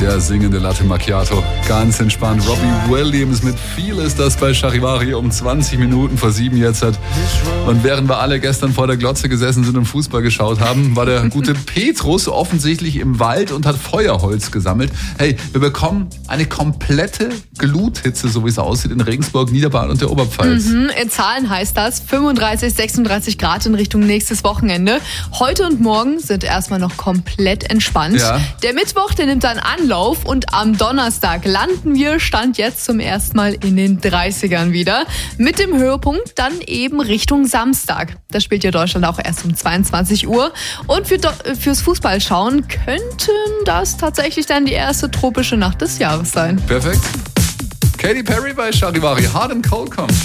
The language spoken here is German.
Der singende Latte Macchiato. Ganz entspannt. Robbie Williams mit Feel ist das bei Charivari um 20 Minuten vor 7 jetzt hat. Und während wir alle gestern vor der Glotze gesessen sind und Fußball geschaut haben, war der gute Petrus offensichtlich im Wald und hat Feuerholz gesammelt. Hey, wir bekommen eine komplette Gluthitze, so wie es aussieht, in Regensburg, Niederbayern und der Oberpfalz. In Zahlen heißt das 35, 36 Grad in Richtung nächstes Wochenende. Heute und morgen sind erstmal noch komplett entspannt. Ja. Der Mittwoch, der nimmt dann Anlauf und am Donnerstag landen wir, Stand jetzt zum ersten Mal in den 30ern wieder. Mit dem Höhepunkt dann eben Richtung Samstag. Da spielt ja Deutschland auch erst um 22 Uhr. Und fürs Fußballschauen könnte das tatsächlich dann die erste tropische Nacht des Jahres sein. Perfekt. Katy Perry bei Charivari. Hard and Cold kommt.